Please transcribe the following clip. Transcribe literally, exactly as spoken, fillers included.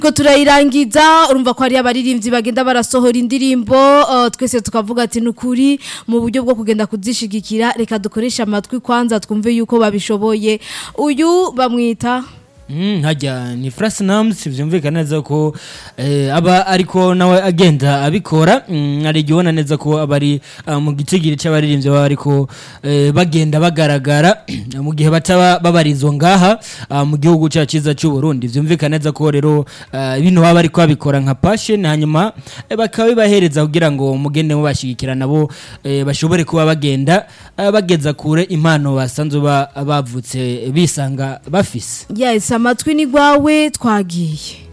ko turayirangiza urumva ko ari abaririmbyi bagenda barasohora indirimbo uh, twese tukavuga ati nukuri mu buryo bwo kugenda kuzishigikira reka dukoresha amatwi kwanza twumve yuko babishoboye uyu bamwita Mm, hajya ni Frasnams vyumvikana neza ko eh, aba ariko nawe agenda abikora mm, ari gibona neza ko abari uh, mu gitigiri cy'abaririmbye baba ariko eh, bagenda bagaragara mu gihe bataba babarizwa ngaha uh, mu gihugu cyaciza cy'u Burundi vyumvikana neza ko rero uh, bino baba ariko abikora nka passion hanyuma eh, bakabe bahereza kugira ngo mugende mu bashigikira nabo eh, bashobore kuba bagenda uh, bageza kure impano basanzwe bavutse bisanga bafise yes amatwi ni gwawe twagiye